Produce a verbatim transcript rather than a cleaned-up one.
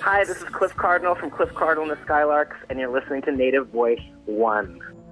Hi, this is Cliff Cardinal from Cliff Cardinal and the Skylarks, and you're listening to Native Voice One.